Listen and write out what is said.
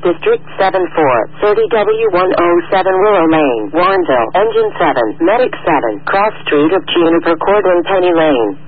District 74, 30W107 Willow Lane, Warrenville, Engine 7, Medic 7, Cross Street of Juniper Court and Penny Lane.